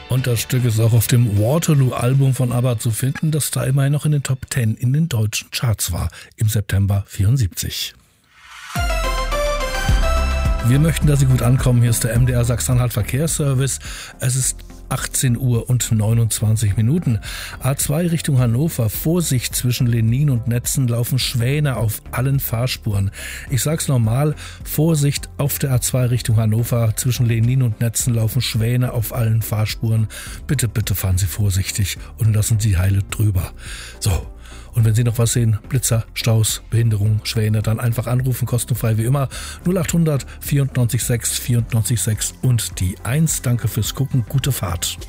Und das Stück ist auch auf dem Waterloo-Album von ABBA zu finden, das da immerhin noch in den Top 10 in den deutschen Charts war, im September 74. Wir möchten, dass Sie gut ankommen. Hier ist der MDR Sachsen-Anhalt Verkehrsservice. Es ist 18 Uhr und 29 Minuten. A2 Richtung Hannover. Vorsicht, zwischen Lenin und Netzen laufen Schwäne auf allen Fahrspuren. Ich sag's nochmal. Vorsicht, auf der A2 Richtung Hannover. Zwischen Lenin und Netzen laufen Schwäne auf allen Fahrspuren. Bitte, bitte fahren Sie vorsichtig und lassen Sie heile drüber. So. Und wenn Sie noch was sehen, Blitzer, Staus, Behinderung, Schwäne, dann einfach anrufen, kostenfrei wie immer. 0800 94 6 94 6 und die 1. Danke fürs Gucken, gute Fahrt.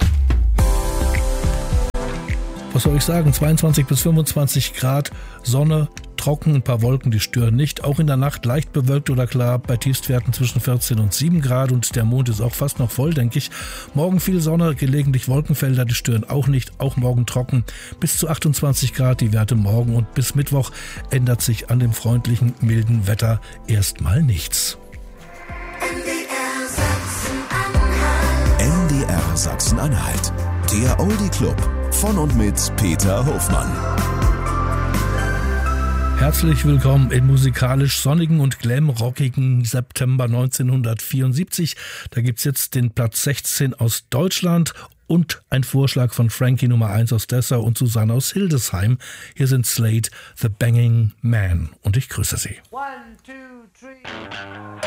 Was soll ich sagen? 22 bis 25 Grad, Sonne, trocken, ein paar Wolken, die stören nicht. Auch in der Nacht leicht bewölkt oder klar, bei Tiefstwerten zwischen 14 und 7 Grad und der Mond ist auch fast noch voll, denke ich. Morgen viel Sonne, gelegentlich Wolkenfelder, die stören auch nicht. Auch morgen trocken, bis zu 28 Grad die Werte morgen und bis Mittwoch ändert sich an dem freundlichen, milden Wetter erstmal nichts. NDR Sachsen-Anhalt, der Oldie Club von und mit Peter Hofmann. Herzlich willkommen im musikalisch sonnigen und glam-rockigen September 1974. Da gibt's jetzt den Platz 16 aus Deutschland und ein Vorschlag von Frankie Nummer 1 aus Dessau und Susanne aus Hildesheim. Hier sind Slade, The Banging Man und ich grüße Sie. 1, 2, 3